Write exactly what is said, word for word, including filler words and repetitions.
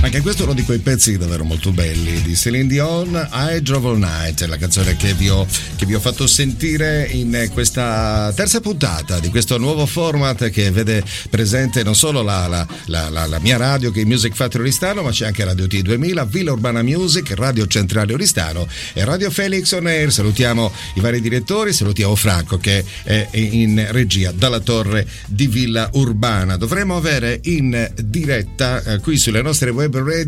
Anche questo è uno di quei pezzi davvero molto belli di Celine Dion, I Drove All Night, la canzone che vi ho, che vi ho fatto sentire in questa terza puntata di questo nuovo format che vede presente non solo la, la, la, la, la mia radio che è Music Factory Oristano, ma c'è anche Radio T duemila, Villa Urbana Music, Radio Centrale Oristano e Radio Felix On Air. Salutiamo i vari direttori, salutiamo Franco che è in regia dalla torre di Villa Urbana. Dovremo avere in diretta eh, qui sulle nostre web radio